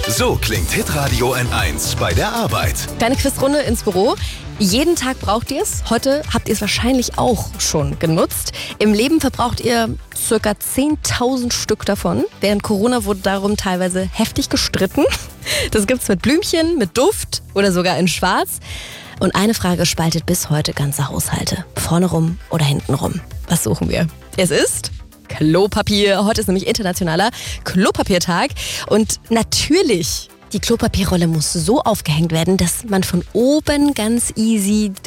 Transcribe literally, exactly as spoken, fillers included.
So klingt Hitradio N eins bei der Arbeit. Kleine Quizrunde ins Büro. Jeden Tag braucht ihr es. Heute habt ihr es wahrscheinlich auch schon genutzt. Im Leben verbraucht ihr circa zehntausend Stück davon. Während Corona wurde darum teilweise heftig gestritten. Das gibt's mit Blümchen, mit Duft oder sogar in Schwarz. Und eine Frage spaltet bis heute ganze Haushalte. Vorne rum oder hinten rum. Was suchen wir? Es ist Klopapier. Heute ist nämlich internationaler Klopapiertag. Und natürlich, die Klopapierrolle muss so aufgehängt werden, dass man von oben ganz easy